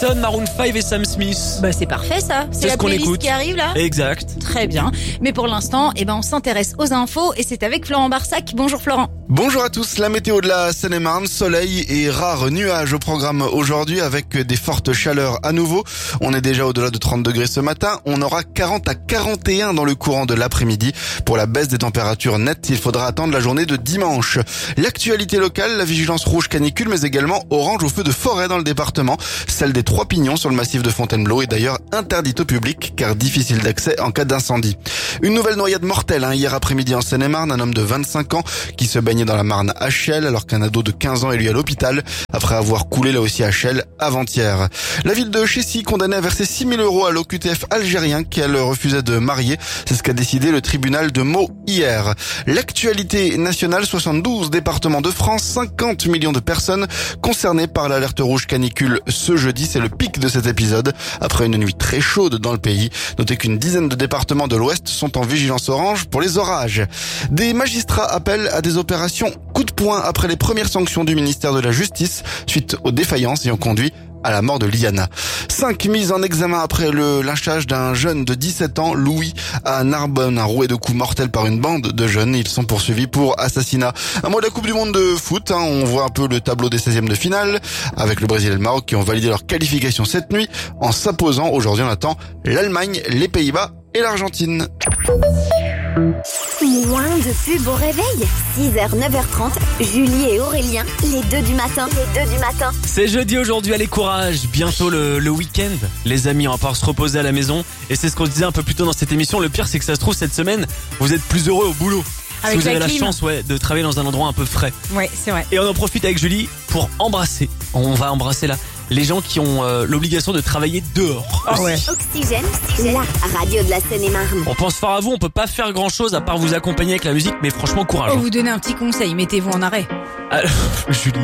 Clapton, Maroon 5 et Sam Smith. Bah c'est parfait ça. C'est la ce qu'on playlist écoute. qui arrive là. Exact. Très bien. Mais pour l'instant, on s'intéresse aux infos et c'est avec Florent Barsac. Bonjour Florent. Bonjour à tous, la météo de la Seine-et-Marne, soleil et rares nuages au programme aujourd'hui avec des fortes chaleurs à nouveau. On est déjà au-delà de 30 degrés ce matin, on aura 40 à 41 dans le courant de l'après-midi. Pour la baisse des températures nettes, il faudra attendre la journée de dimanche. L'actualité locale, la vigilance rouge canicule mais également orange au feu de forêt dans le département. Celle des Trois Pignons sur le massif de Fontainebleau est d'ailleurs interdite au public car difficile d'accès en cas d'incendie. Une nouvelle noyade mortelle hier après-midi en Seine-et-Marne, un homme de 25 ans qui se baignait dans la Marne à Chelles alors qu'un ado de 15 ans est lui à l'hôpital après avoir coulé là aussi à Chelles avant-hier. La ville de Chécy condamnée à verser 6 000 € à l'OQTF algérien qu'elle refusait de marier. C'est ce qu'a décidé le tribunal de Meaux hier. L'actualité nationale, 72 départements de France, 50 millions de personnes concernées par l'alerte rouge canicule ce jeudi. C'est le pic de cet épisode après une nuit très chaude dans le pays. Notez qu'une dizaine de départements de l'Ouest sont en vigilance orange pour les orages. Des magistrats appellent à des opérations coup de poing après les premières sanctions du ministère de la Justice suite aux défaillances ayant conduit à la mort de Liana. 5 mises en examen après le lynchage d'un jeune de 17 ans, Louis, à Narbonne, un roué de coups mortels par une bande de jeunes. Ils sont poursuivis pour assassinat. Un mot de la Coupe du Monde de foot, on voit un peu le tableau des 16e de finale, avec le Brésil et le Maroc qui ont validé leur qualification cette nuit. En s'imposant, aujourd'hui on attend l'Allemagne, les Pays-Bas et l'Argentine. Moins de pub au réveil. 6h, 9h30, Julie et Aurélien, les deux du matin. C'est jeudi aujourd'hui, allez courage. Bientôt le week-end. Les amis, on va pouvoir se reposer à la maison. Et c'est ce qu'on se disait un peu plus tôt dans cette émission. Le pire, c'est que ça se trouve cette semaine, vous êtes plus heureux au boulot. Avec si vous avez la clim. chance de travailler dans un endroit un peu frais. Ouais, c'est vrai. Et on en profite avec Julie pour embrasser. On va embrasser là les gens qui ont l'obligation de travailler dehors. Ah ouais. Oxygène, la radio de la Seine-et-Marne. On pense fort à vous, on peut pas faire grand chose à part vous accompagner avec la musique, mais franchement courage. Oh, vous donnez un petit conseil, mettez-vous en arrêt. Ah, Julie.